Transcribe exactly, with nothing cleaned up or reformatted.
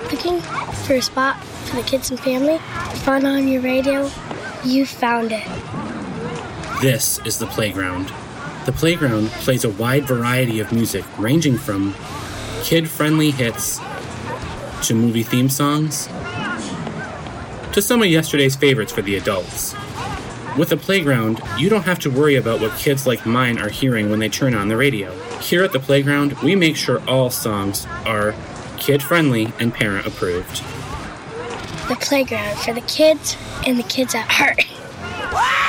Looking for a spot for the kids and family? Fun on your radio? You found it. This is The Playground. The Playground plays a wide variety of music, ranging from kid-friendly hits to movie theme songs to some of yesterday's favorites for the adults. With The Playground, you don't have to worry about what kids like mine are hearing when they turn on the radio. Here at The Playground, we make sure all songs are kid-friendly and parent-approved. The Playground for the kids and the kids at heart.